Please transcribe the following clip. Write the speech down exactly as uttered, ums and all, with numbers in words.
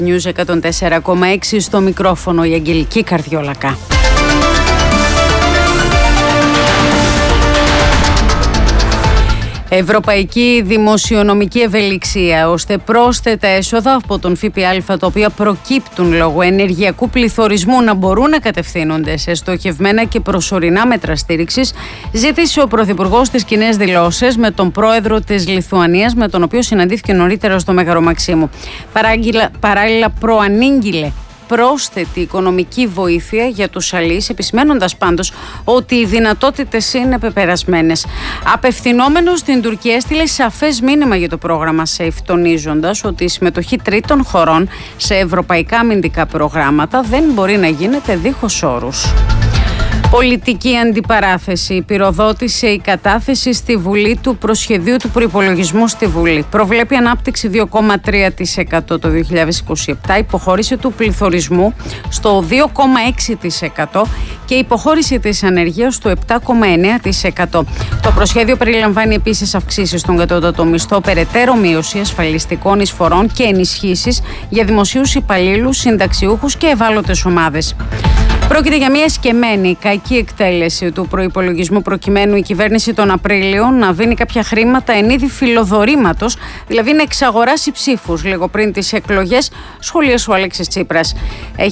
News εκατόν τέσσερα κόμμα έξι, στο μικρόφωνο η Αγγελική Καρδιόλακα. Ευρωπαϊκή δημοσιονομική ευελιξία, ώστε πρόσθετα έσοδα από τον ΦΠΑ, τα οποία προκύπτουν λόγω ενεργειακού πληθωρισμού, να μπορούν να κατευθύνονται σε στοχευμένα και προσωρινά μέτρα στήριξης, ζήτησε ο Πρωθυπουργός τις κοινές δηλώσεις με τον πρόεδρο της Λιθουανίας, με τον οποίο συναντήθηκε νωρίτερα στο Μέγαρο Μαξίμου. Παράλληλα, προανήγγειλε πρόσθετη οικονομική βοήθεια για τους αλείς, επισημένοντας πάντως ότι οι δυνατότητες είναι πεπερασμένες. Απευθυνόμενος στην Τουρκία, έστειλε σαφές μήνυμα για το πρόγραμμα SAFE, τονίζοντας ότι η συμμετοχή τρίτων χωρών σε ευρωπαϊκά αμυντικά προγράμματα δεν μπορεί να γίνεται δίχως όρους. Πολιτική αντιπαράθεση. Πυροδότησε η κατάθεση στη Βουλή του προσχεδίου του προϋπολογισμού στη Βουλή. Προβλέπει ανάπτυξη δύο κόμμα τρία τοις εκατό το δύο χιλιάδες είκοσι επτά, υποχώρηση του πληθωρισμού στο δύο κόμμα έξι τοις εκατό και υποχώρηση της ανεργίας στο επτά κόμμα εννέα τοις εκατό. Το προσχέδιο περιλαμβάνει επίσης αυξήσεις στον κατώτατο μισθό, περαιτέρω μείωση ασφαλιστικών εισφορών και ενισχύσεις για δημοσίους υπαλλήλους, συνταξιούχους και ευάλωτες ομάδες. Πρόκειται για μια σκεμμένη, κακή εκτέλεση του προϋπολογισμού, προκειμένου η κυβέρνηση τον Απρίλιο να δίνει κάποια χρήματα εν είδη φιλοδορήματος, δηλαδή να εξαγοράσει ψήφους λίγο πριν τις εκλογές, σχολίασε ο Αλέξης Τσίπρας. Έχει